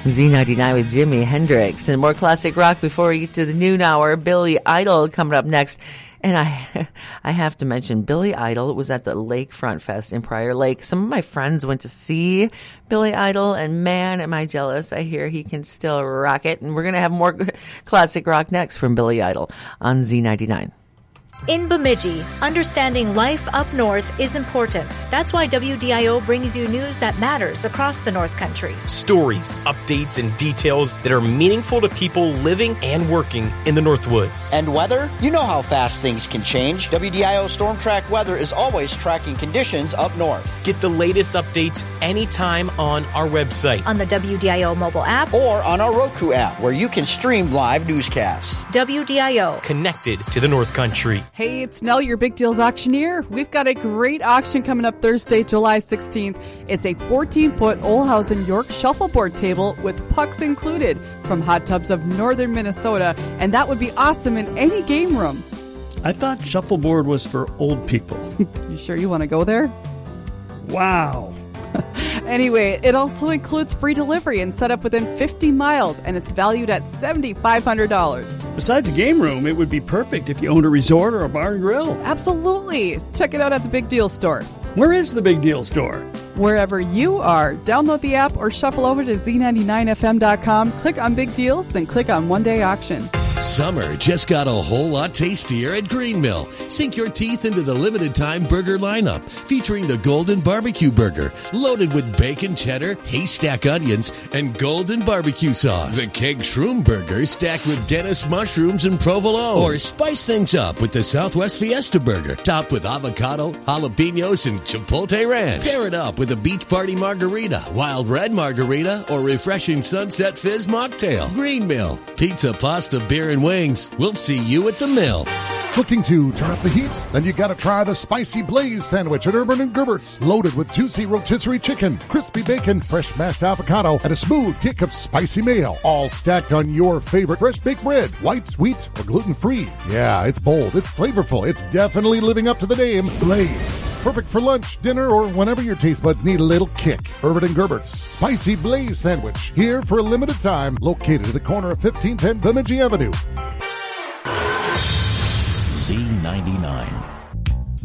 Z99 with Jimi Hendrix. And more classic rock before we get to the noon hour. Billy Idol coming up next. And I have to mention, Billy Idol was at the Lakefront Fest in Prior Lake. Some of my friends went to see Billy Idol, and man, am I jealous. I hear he can still rock it. And we're going to have more classic rock next from Billy Idol on Z99. In Bemidji, understanding life up north is important. That's why WDIO brings you news that matters across the North Country. Stories, updates, and details that are meaningful to people living and working in the Northwoods. And weather? You know how fast things can change. WDIO Storm Track Weather is always tracking conditions up north. Get the latest updates anytime on our website, on the WDIO mobile app, or on our Roku app, where you can stream live newscasts. WDIO. Connected to the North Country. Hey, it's Nell, your Big Deals auctioneer. We've got a great auction coming up Thursday, July 16th. It's a 14-foot Olhausen York shuffleboard table with pucks included from Hot Tubs of northern Minnesota, and that would be awesome in any game room. I thought shuffleboard was for old people. You sure you want to go there? Wow. Anyway, it also includes free delivery and setup within 50 miles, and it's valued at $7,500. Besides a game room, it would be perfect if you owned a resort or a bar and grill. Absolutely. Check it out at the Big Deal Store. Where is the Big Deal Store? Wherever you are. Download the app or shuffle over to z99fm.com, click on Big Deals, then click on One Day Auction. Summer just got a whole lot tastier at Green Mill. Sink your teeth into the limited time burger lineup featuring the Golden Barbecue Burger, loaded with bacon, cheddar, haystack onions, and golden barbecue sauce. The Keg Shroom Burger stacked with Guinness mushrooms and provolone. Or spice things up with the Southwest Fiesta Burger, topped with avocado, jalapenos, and chipotle ranch. Pair it up with a Beach Party Margarita, Wild Red Margarita, or refreshing Sunset Fizz Mocktail. Green Mill. Pizza, pasta, beer, and wings. We'll see you at the mill. Looking to turn up the heat? Then you gotta try the Spicy Blaze Sandwich at Urban and Gerbert's. Loaded with juicy rotisserie chicken, crispy bacon, fresh mashed avocado, and a smooth kick of spicy mayo. All stacked on your favorite fresh baked bread. White, wheat, or gluten-free. Yeah, it's bold, it's flavorful, it's definitely living up to the name, Blaze. Perfect for lunch, dinner, or whenever your taste buds need a little kick. Urban and Gerbert's Spicy Blaze Sandwich. Here for a limited time, located at the corner of 1510 Bemidji Avenue. Z99.